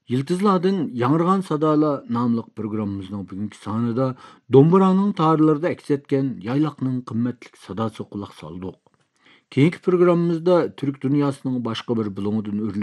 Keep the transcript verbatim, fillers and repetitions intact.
Yıldızlardan Yanırgan Sadalar namlıq programımızın bugünkü sanıda Domburanın tarihlərdə əks etken yaylaqның qimmetlik sadası kulaq saldık. Keyinki programımızda Türk dünyasının başqa bir bulunudun